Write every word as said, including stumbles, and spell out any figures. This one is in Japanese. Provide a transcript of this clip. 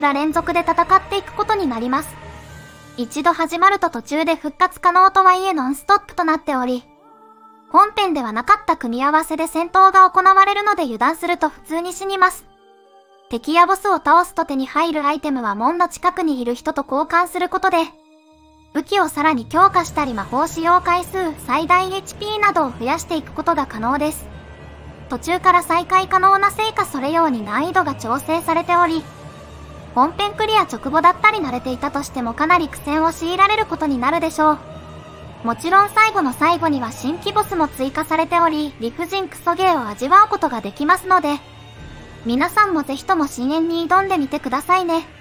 ら連続で戦っていくことになります。一度始まると途中で復活可能とはいえノンストップとなっており、本編ではなかった組み合わせで戦闘が行われるので油断すると普通に死にます。敵やボスを倒すと手に入るアイテムは門の近くにいる人と交換することで、武器をさらに強化したり魔法使用回数、最大 エイチピー などを増やしていくことが可能です。途中から再開可能なせいかそれように難易度が調整されており、本編クリア直後だったり慣れていたとしてもかなり苦戦を強いられることになるでしょう。もちろん最後の最後には新規ボスも追加されており、理不尽クソゲーを味わうことができますので、皆さんもぜひとも深淵に挑んでみてくださいね。